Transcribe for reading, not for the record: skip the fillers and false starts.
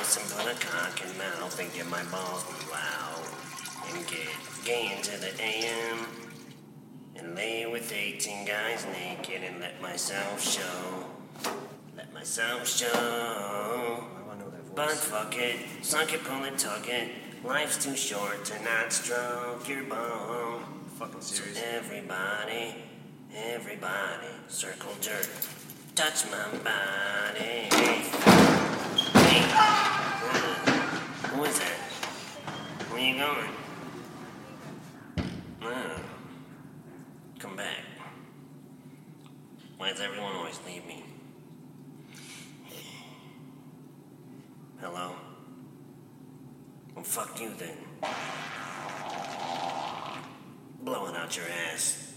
house and put a cock in mouth and get my balls blew out. And get gay into the AM. And lay with 18 guys naked and let myself show. Let myself show. But fuck it, suck it, pull it, tug it. Life's too short to not stroke your bone. Fucking serious. So everybody, circle jerk. Touch my body. Hey. Who is that? Where you going? Come back. Why does everyone always leave me? Hello? Well, fuck you then. Blowing out your ass.